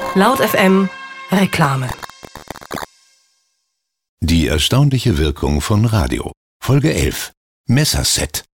Laut FM Reklame. Die erstaunliche Wirkung von Radio. Folge 11. Messerset.